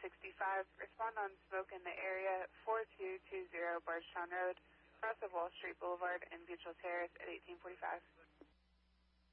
65. Respond on smoke in the area, 4220 Bardstown Road, cross of Wall Street Boulevard and Beechville Terrace at 1845.